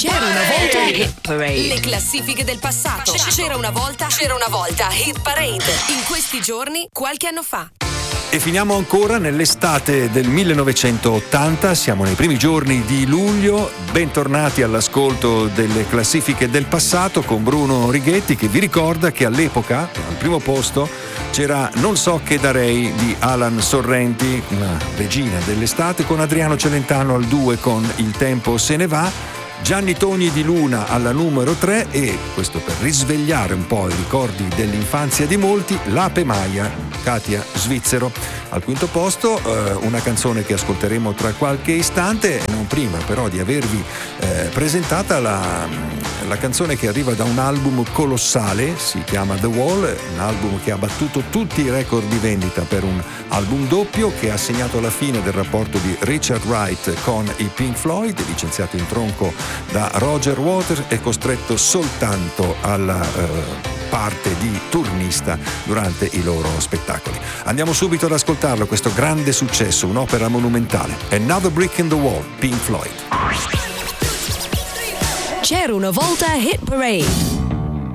C'era una volta Hit Parade. Le classifiche del passato. C'era una volta Hit Parade. In questi giorni, qualche anno fa. E finiamo ancora nell'estate del 1980, siamo nei primi giorni di luglio, bentornati all'ascolto delle classifiche del passato con Bruno Righetti, che vi ricorda che all'epoca, al primo posto, c'era Non so che darei di Alan Sorrenti, una regina dell'estate, con Adriano Celentano al 2 con Il tempo se ne va, Gianni Togni di Luna alla numero 3 e, questo per risvegliare un po' i ricordi dell'infanzia di molti, L'Ape Maia, Katia Svizzero. Al quinto posto una canzone che ascolteremo tra qualche istante, non prima però di avervi presentata la canzone che arriva da un album colossale, si chiama The Wall, un album che ha battuto tutti i record di vendita per un album doppio, che ha segnato la fine del rapporto di Richard Wright con i Pink Floyd, licenziato in tronco da Roger Waters e costretto soltanto alla parte di turnista durante i loro spettacoli. Andiamo subito ad ascoltarlo, questo grande successo, un'opera monumentale. Another Brick in the Wall, Pink Floyd. C'era una volta Hit Parade.